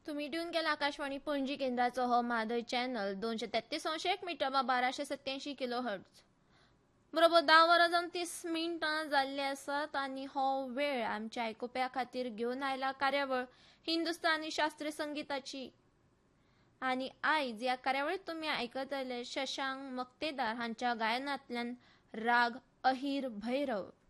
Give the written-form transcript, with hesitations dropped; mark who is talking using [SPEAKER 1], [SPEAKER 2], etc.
[SPEAKER 1] तुम्ही ट्यून केला आकाशवाणी पणजी केंद्राचो हो मादर चॅनल 233 मीटर 1287 किलो हर्ट्ज. बरोबर 10 वरां जावन 30 मिनटां जाल्ली आसात आनी हो वेळ आमच्या आयकुप्या खातीर घेवन आयला कार्यावळ हिंदुस्तानी शास्त्रीय संगीताची. आनी आयज ह्या कार्यावळीत तुमी आयकतले शशांक मक्तेदार हांच्या गायनांतल्यान राग अहिर भैरव.